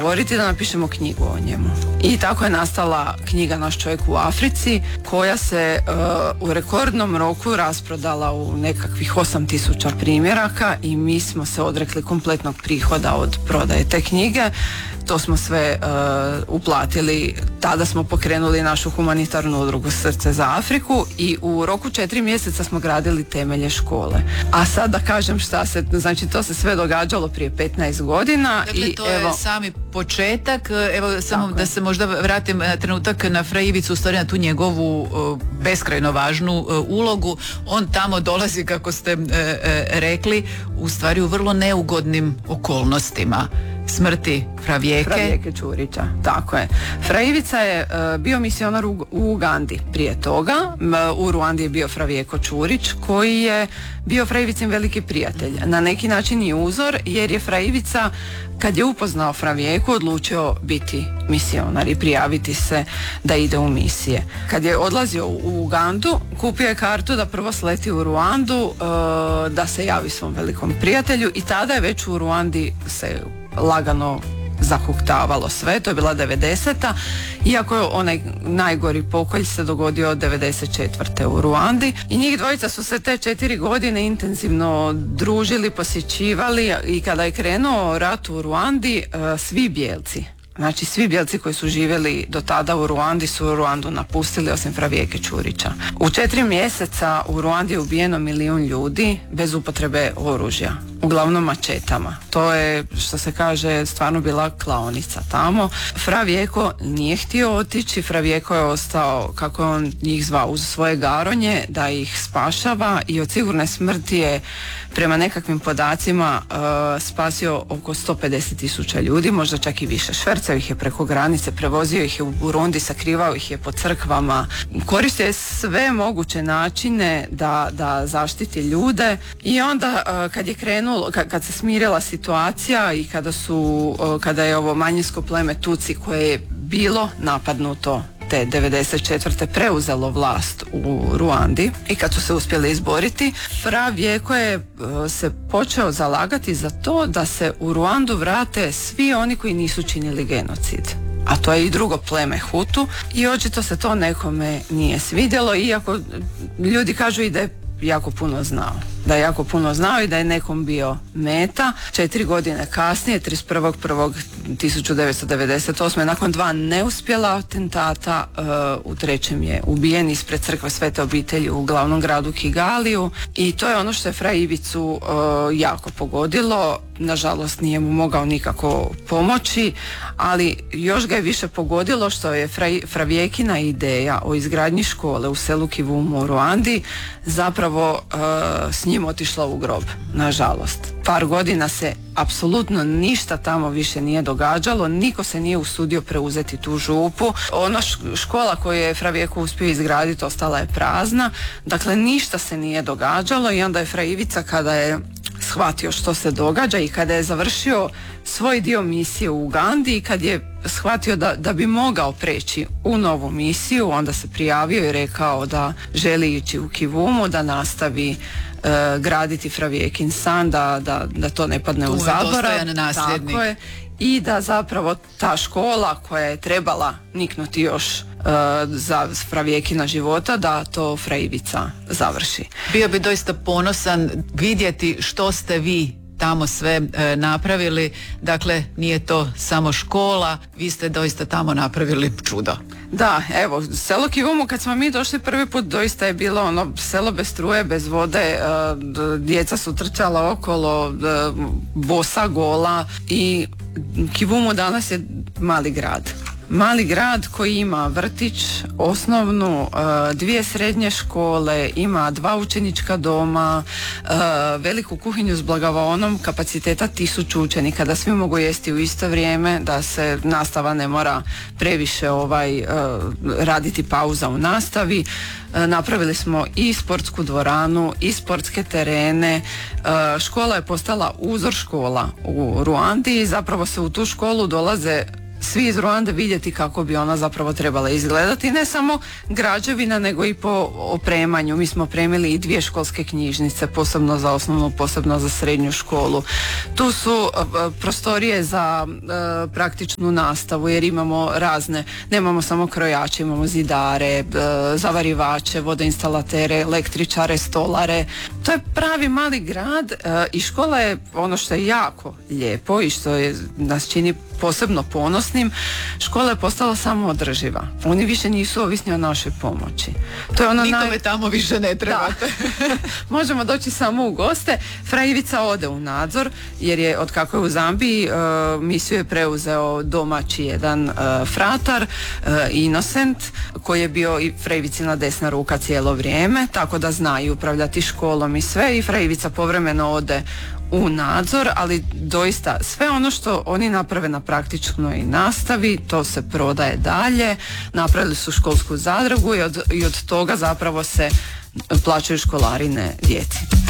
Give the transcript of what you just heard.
dogovoriti da napišemo knjigu o njemu. I tako je nastala knjiga Naš čovjek u Africi, koja se u rekordnom roku rasprodala u nekakvih 8.000 primjeraka i mi smo se odrekli kompletnog prihoda od prodaje te knjige. To smo sve uplatili, tada smo pokrenuli našu humanitarnu udrugu Srce za Afriku i u roku 4 mjeseca smo gradili temelje škole. A sad da kažem šta se, znači to se sve događalo prije 15 godina. Dakle, i to je sami početak. Evo samo da se možda vratim na trenutak na Fra Ivicu, u stvari na tu njegovu beskrajno važnu ulogu. On tamo dolazi, kako ste rekli, u stvari u vrlo neugodnim okolnostima smrti Fra Vijeke Čurića, tako je. Fra Ivica je bio misionar u Ugandi prije toga. U Ruandi je bio Fra Vijeko Čurić, koji je bio Fra Ivicin veliki prijatelj. Na neki način i uzor, jer je Fra Ivica, kad je upoznao Fra Vijeku, odlučio biti misionar i prijaviti se da ide u misije. Kad je odlazio u Ugandu, kupio je kartu da prvo sleti u Ruandu, da se javi svom velikom prijatelju, i tada je već u Ruandi se lagano zahuktavalo sve. To je bila 90. Iako je onaj najgori pokolj se dogodio 94. u Ruandi, i njih dvojica su se te 4 godine intenzivno družili, posjećivali, i kada je krenuo rat u Ruandi, svi bijelci, znači svi bijelci koji su živjeli do tada u Ruandi su Ruandu napustili, osim Fra Vijeke Čurića. U 4 mjeseca u Ruandi je ubijeno 1 milijun ljudi bez upotrebe oružja, uglavnom mačetama. To je, što se kaže, stvarno bila klaonica tamo. Fra Vijeko nije htio otići, Fra Vijeko je ostao, kako je on njih zvao, uz svoje garonje da ih spašava, i od sigurne smrti je prema nekakvim podacima spasio oko 150.000 ljudi, možda čak i više. Švercao ih je preko granice, prevozio ih je u Burundi, sakrivao ih je po crkvama, koristio je sve moguće načine da zaštiti ljude. I onda kad je krenulo, kad se smirila situacija i kada je ovo manjinsko pleme Tutsi, koje je bilo napadnuto te 94. preuzelo vlast u Ruandi, i kad su se uspjeli izboriti, Fra Vijeko je se počeo zalagati za to da se u Ruandu vrate svi oni koji nisu činili genocid. A to je i drugo pleme Hutu, i očito se to nekome nije svidjelo, iako ljudi kažu i da je jako puno znao i da je nekom bio meta. 4 godine kasnije, 31.1.1998. nakon 2 neuspjela atentata, u 3. je ubijen ispred crkve Svete obitelji u glavnom gradu Kigaliju, i to je ono što je Fra Ivicu jako pogodilo. Nažalost nije mu mogao nikako pomoći, ali još ga je više pogodilo što je Fra Vijekina ideja o izgradnji škole u selu Kivumu u Ruandi zapravo s njim otišla u grob, nažalost. Par godina se apsolutno ništa tamo više nije događalo, niko se nije usudio preuzeti tu župu. Ona škola koju je Fra Vijeko uspio izgraditi ostala je prazna, dakle ništa se nije događalo. I onda je Fra Ivica, kada je shvatio što se događa i kada je završio svoj dio misije u Ugandi i kad je shvatio da bi mogao preći u novu misiju, onda se prijavio i rekao da želi ići u Kivumu, da nastavi graditi Fra Vijekin san, da to ne padne u zaborav. Tako je. I da zapravo ta škola koja je trebala niknuti još za Fra Vijekina života, da to Fra Ivica završi. Bio bi doista ponosan vidjeti što ste vi tamo sve napravili. Dakle, nije to samo škola, vi ste doista tamo napravili čudo. Da, evo, selo Kivumu kad smo mi došli prvi put doista je bilo ono selo bez struje, bez vode, djeca su trčala okolo, bosa, gola, i Kivumu danas je mali grad. Mali grad koji ima vrtić, osnovnu, 2 srednje škole, ima 2 učenička doma, veliku kuhinju s blagavaonom kapaciteta 1000 učenika, da svi mogu jesti u isto vrijeme, da se nastava ne mora previše raditi pauza u nastavi. Napravili smo i sportsku dvoranu i sportske terene. Škola je postala uzor škola u Ruandi i zapravo se u tu školu dolaze svi iz Ruande vidjeti kako bi ona zapravo trebala izgledati, ne samo građevina nego i po opremanju. Mi smo opremili i 2 školske knjižnice, posebno za osnovnu, posebno za srednju školu. Tu su prostorije za praktičnu nastavu, jer imamo razne, nemamo samo krojače, imamo zidare, zavarivače, vodoinstalatere, električare, stolare. To je pravi mali grad i škola je ono što je jako lijepo i što nas čini posebno ponosnim. Škola je postala samoodrživa. Oni više nisu ovisni o našoj pomoći. To je ono nikome tamo više ne trebate. Možemo doći samo u goste. Fra Ivica ode u nadzor, jer je od kako je u Zambiji misiju je preuzeo domaći jedan fratar, Innocent, koji je bio i Fra Ivicina desna ruka cijelo vrijeme, tako da znaju upravljati školom i sve, i Fra Ivica povremeno ode u nadzor, ali doista sve ono što oni naprave na praktičnoj nastavi, to se prodaje dalje. Napravili su školsku zadrugu i od toga zapravo se plaćaju školarine djeci.